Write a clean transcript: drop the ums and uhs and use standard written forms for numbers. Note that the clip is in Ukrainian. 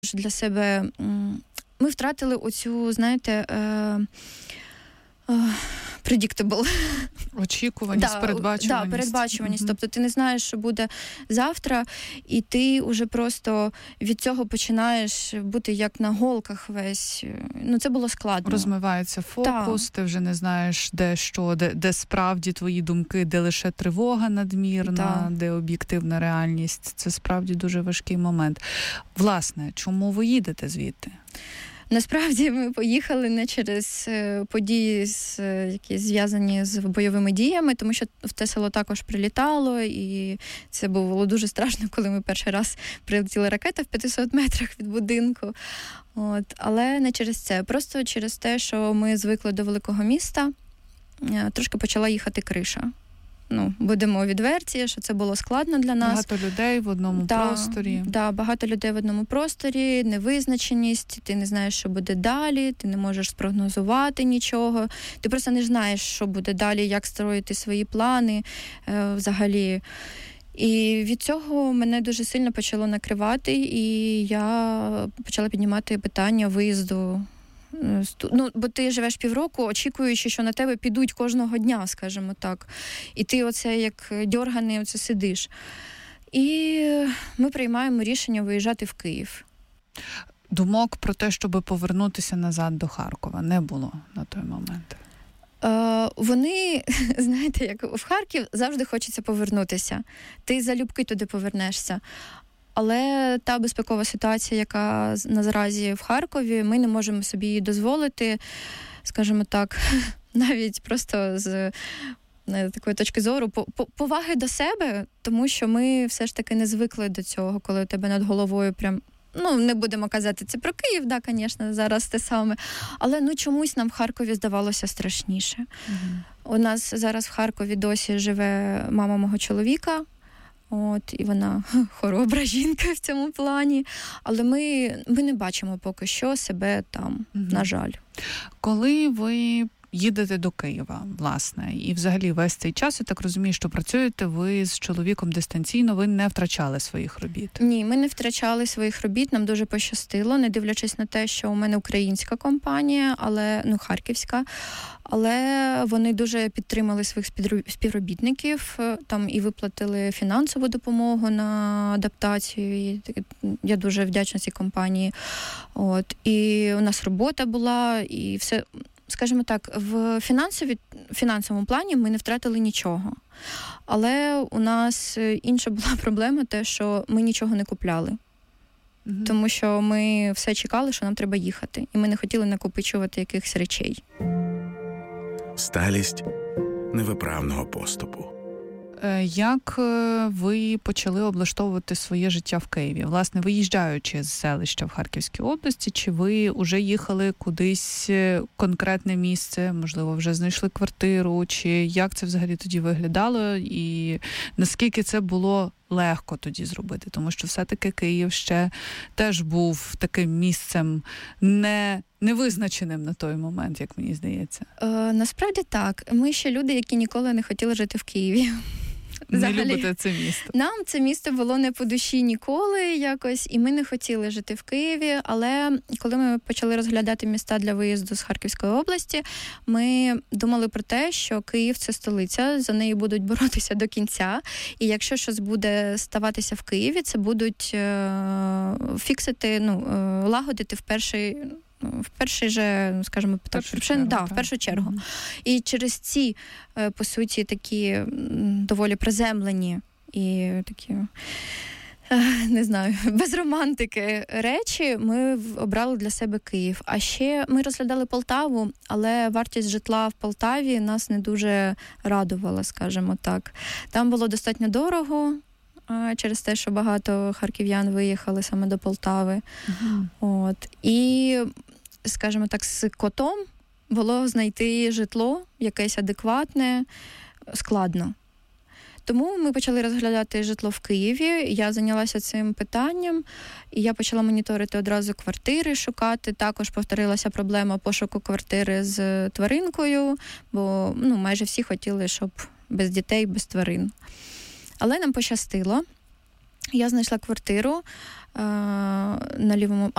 для себе, ми втратили оцю, знаєте, predictable. Очікуваність, передбачуваність. Да, передбачуваність. Тобто ти не знаєш, що буде завтра, і ти вже просто від цього починаєш бути як на голках весь. Це було складно. Розмивається фокус, ти вже не знаєш, де що, де справді твої думки, де лише тривога надмірна, де об'єктивна реальність. Це справді дуже важкий момент. Власне, чому ви їдете звідти? Насправді ми поїхали не через події, які зв'язані з бойовими діями, тому що в те село також прилітало, і це було дуже страшно, коли ми перший раз прилетіла ракета в 500 метрах від будинку. Але не через це, просто через те, що ми звикли до великого міста, трошки почала їхати криша. Будемо відверті, що це було складно для нас. Багато людей в одному просторі. Так, багато людей в одному просторі, невизначеність, ти не знаєш, що буде далі, ти не можеш спрогнозувати нічого, ти просто не знаєш, що буде далі, як строїти свої плани взагалі. І від цього мене дуже сильно почало накривати, і я почала піднімати питання виїзду. Бо ти живеш півроку, очікуючи, що на тебе підуть кожного дня, скажімо так. І ти оце як дьорганий оце сидиш. І ми приймаємо рішення виїжджати в Київ. Думок про те, щоб повернутися назад до Харкова, не було на той момент? Вони, знаєте, як в Харків завжди хочеться повернутися. Ти залюбки туди повернешся. Але та безпекова ситуація, яка наразі в Харкові, ми не можемо собі її дозволити, скажімо так, навіть просто з такої точки зору, поваги до себе, тому що ми все ж таки не звикли до цього, коли у тебе над головою прям, не будемо казати це про Київ, да, звісно, зараз те саме, але чомусь нам в Харкові здавалося страшніше. У нас зараз в Харкові досі живе мама мого чоловіка, і вона хоробра жінка в цьому плані, але ми не бачимо поки що себе там, на жаль. Коли ви їдете до Києва, власне, і взагалі весь цей час, я так розумію, що працюєте ви з чоловіком дистанційно, ви не втрачали своїх робіт? Ні, ми не втрачали своїх робіт, нам дуже пощастило, не дивлячись на те, що у мене українська компанія, харківська, але вони дуже підтримали своїх співробітників, там і виплатили фінансову допомогу на адаптацію. І я дуже вдячна цій компанії. І у нас робота була, і все. Скажімо так, в фінансовому плані ми не втратили нічого. Але у нас інша була проблема, те, що ми нічого не купляли. Тому що ми все чекали, що нам треба їхати. І ми не хотіли накопичувати якихось речей. Сталість невиправного поступу. Як ви почали облаштовувати своє життя в Києві? Власне, виїжджаючи з селища в Харківській області, чи ви вже їхали кудись конкретне місце, можливо, вже знайшли квартиру, чи як це взагалі тоді виглядало, і наскільки це було легко тоді зробити? Тому що все-таки Київ ще теж був таким місцем невизначеним на той момент, як мені здається. Насправді так. Ми ще люди, які ніколи не хотіли жити в Києві. Не любите це місто? Нам це місто було не по душі ніколи якось, і ми не хотіли жити в Києві, але коли ми почали розглядати міста для виїзду з Харківської області, ми думали про те, що Київ – це столиця, за неї будуть боротися до кінця, і якщо щось буде ставатися в Києві, це будуть лагодити в перший же, скажімо, в першу чергу. І через ці, по суті, такі доволі приземлені і такі, не знаю, без романтики речі, ми обрали для себе Київ. А ще ми розглядали Полтаву, але вартість житла в Полтаві нас не дуже радувала, скажімо так. Там було достатньо дорого, через те, що багато харків'ян виїхали саме до Полтави. І, скажімо так, з котом було знайти житло, якесь адекватне, складно. Тому ми почали розглядати житло в Києві, я зайнялася цим питанням, і я почала моніторити одразу квартири, шукати. Також повторилася проблема пошуку квартири з тваринкою, бо майже всі хотіли, щоб без дітей, без тварин. Але нам пощастило. Я знайшла квартиру на Лівому...